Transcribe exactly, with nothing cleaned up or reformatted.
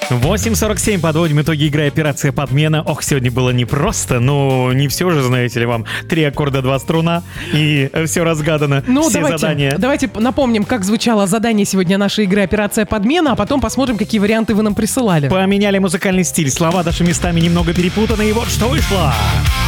восемь сорок семь, подводим итоги игры «Операция подмена». Ох, сегодня было непросто, но не все же, знаете ли, вам. Три аккорда, два струна, и все разгадано, ну, все давайте, задания. Давайте напомним, как звучало задание сегодня нашей игры «Операция подмена», а потом посмотрим, какие варианты вы нам присылали. Поменяли музыкальный стиль, слова даже местами немного перепутаны, и вот что вышло.